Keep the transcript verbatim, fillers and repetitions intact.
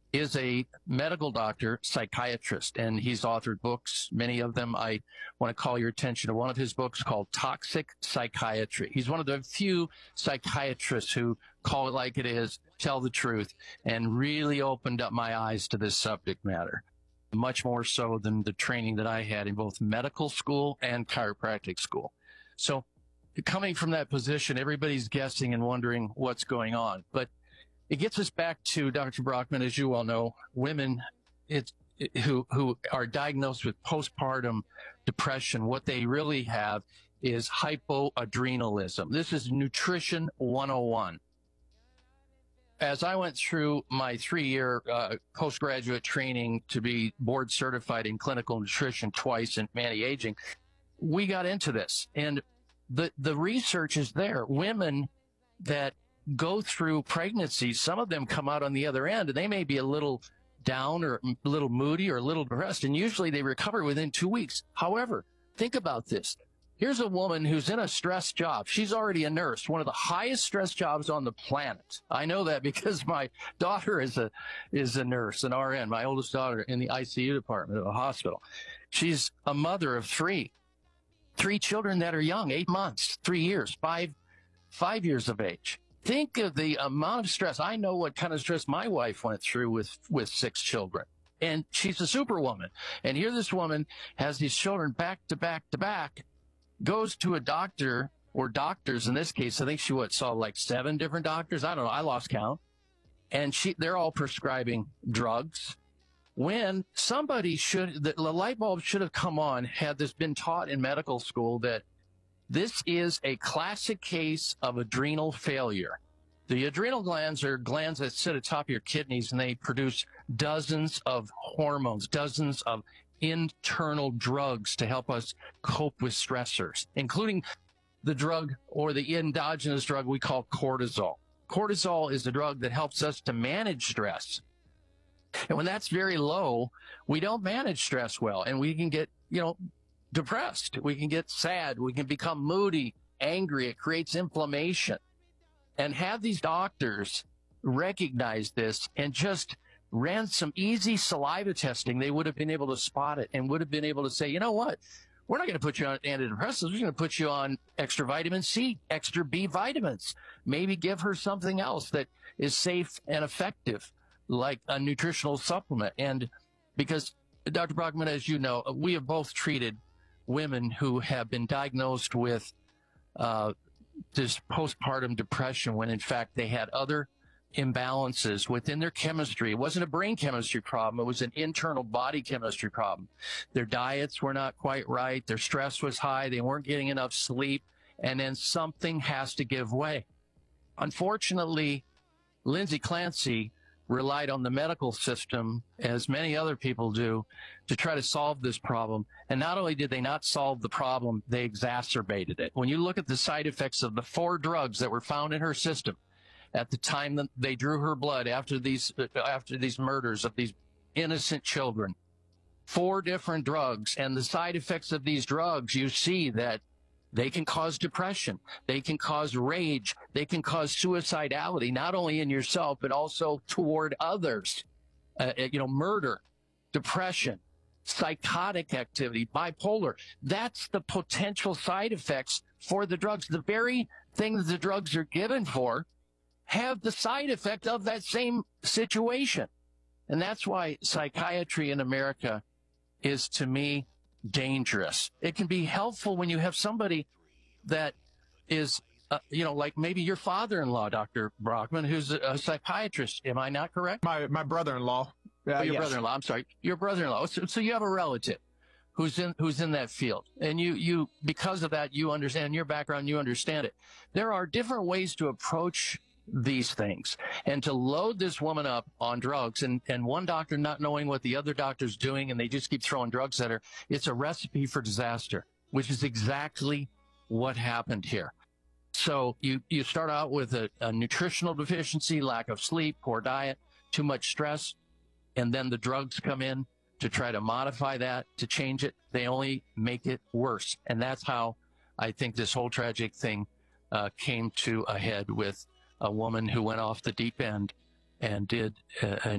is a medical doctor, psychiatrist, and he's authored books, many of them. I want to call your attention to one of his books called Toxic Psychiatry. He's one of the few psychiatrists who call it like it is, tell the truth, and really opened up my eyes to this subject matter, much more so than the training that I had in both medical school and chiropractic school. So coming from that position, everybody's guessing and wondering what's going on. But it gets us back to, Doctor Brockman, as you well know, women it's, it, who, who are diagnosed with postpartum depression. What they really have is hypoadrenalism. This is nutrition one oh one. As I went through my three-year uh, postgraduate training to be board certified in clinical nutrition twice in anti-aging, we got into this. And the, the research is there. Women that go through pregnancy, some of them come out on the other end and they may be a little down or a little moody or a little depressed, and usually they recover within two weeks. However, think about this. Here's a woman who's in a stress job. She's already a nurse, one of the highest stress jobs on the planet. I know that because my daughter is a is a nurse, an R N, my oldest daughter, in the I C U department of a hospital. She's a mother of three, three children that are young, eight months, three years, five, five years of age. Think of the amount of stress. I know what kind of stress my wife went through with, with six children. And she's a superwoman. And here this woman has these children back to back to back, goes to a doctor or doctors in this case. I think she what, saw like seven different doctors. I don't know. I lost count. And she, they're all prescribing drugs. When somebody should, the, the light bulb should have come on had this been taught in medical school that this is a classic case of adrenal failure. The adrenal glands are glands that sit atop your kidneys, and they produce dozens of hormones, dozens of internal drugs to help us cope with stressors, including the drug or the endogenous drug we call cortisol. Cortisol is the drug that helps us to manage stress. And when that's very low, we don't manage stress well, and we can get, you know, depressed. We can get sad. We can become moody, angry. It creates inflammation. And have these doctors recognize this and just ran some easy saliva testing, they would have been able to spot it and would have been able to say, you know what? We're not going to put you on antidepressants. We're going to put you on extra vitamin C, extra B vitamins. Maybe give her something else that is safe and effective, like a nutritional supplement. And because, Doctor Brockman, as you know, we have both treated women who have been diagnosed with uh, this postpartum depression when in fact they had other imbalances within their chemistry. It wasn't a brain chemistry problem. It was an internal body chemistry problem. Their diets were not quite right. Their stress was high. They weren't getting enough sleep. And then something has to give way. Unfortunately, Lindsay Clancy relied on the medical system, as many other people do, to try to solve this problem. And not only did they not solve the problem, they exacerbated it. When you look at the side effects of the four drugs that were found in her system at the time that they drew her blood after these, after these murders of these innocent children, four different drugs, and the side effects of these drugs, you see that they can cause depression. They can cause rage. They can cause suicidality, not only in yourself, but also toward others. Uh, you know, murder, depression, psychotic activity, bipolar. That's the potential side effects for the drugs. The very thing that the drugs are given for have the side effect of that same situation. And that's why psychiatry in America is, to me, dangerous. It can be helpful when you have somebody that is, uh, you know, like maybe your father-in-law, Doctor Brockman, who's a, a psychiatrist. Am I not correct? My my brother-in-law. Uh, oh, your yes. brother-in-law. I'm sorry, your brother-in-law. So, so you have a relative who's in who's in that field, and you you because of that you understand your background. You understand it. There are different ways to approach these things, and to load this woman up on drugs, and, and one doctor not knowing what the other doctor's doing, and they just keep throwing drugs at her. It's a recipe for disaster, which is exactly what happened here. So you, you start out with a, a nutritional deficiency, lack of sleep, poor diet, too much stress, and then the drugs come in to try to modify that, to change it. They only make it worse. And that's how I think this whole tragic thing uh, came to a head with a woman who went off the deep end and did uh,